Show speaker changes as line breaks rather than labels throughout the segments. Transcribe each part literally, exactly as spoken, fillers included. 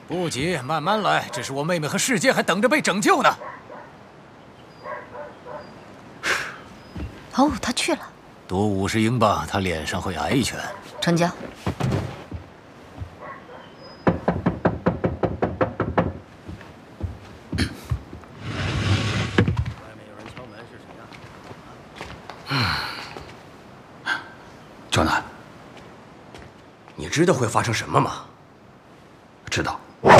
不急，慢慢来。这是我妹妹和世界还等着被拯救呢。
哦，他去了。
赌五十英镑，他脸上会挨一拳。
成交。
赵楠，
你知道会发生什么吗？
知道。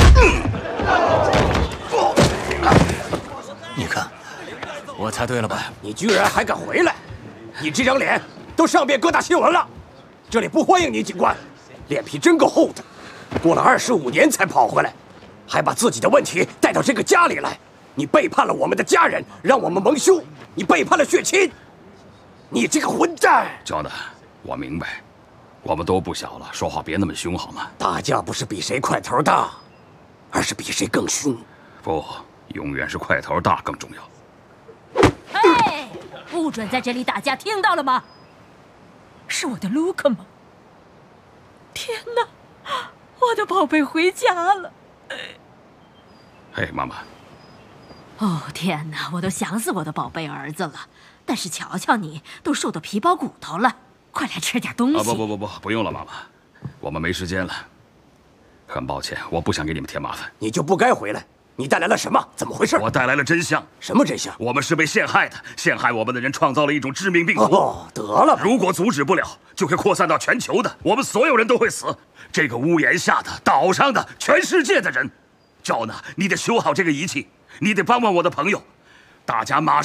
你看，我猜对了吧？
你居然还敢回来！你这张脸都上遍各大新闻了，这里不欢迎你，警官。脸皮真够厚的，过了二十五年才跑回来，还把自己的问题带到这个家里来。你背叛了我们的家人，让我们蒙羞。你背叛了血亲，你这个混蛋！
赵楠，我明白，我们都不小了，说话别那么凶好吗？
打架不是比谁块头大，而是比谁更凶。
不，永远是块头大更重要。
哎，不准在这里打架，听到了吗？是我的卢克吗？天哪，我的宝贝回家了！
嘿，妈妈。
哦天哪，我都想死我的宝贝儿子了。但是瞧瞧你，都瘦到皮包骨头了，快来吃点东西。
啊，不不不不，不用了，妈妈，我们没时间了。很抱歉，我不想给你们添麻烦。
你就不该回来。你带来了什么？怎么回事？
我带来了真相。
什么真相？
我们是被陷害的，陷害我们的人创造了一种致命病毒。
哦，得了吧！
如果阻止不了，就会扩散到全球的，我们所有人都会死。这个屋檐下的、岛上的、全世界的人，赵娜，你得修好这个仪器，你得帮帮我的朋友，大家马上。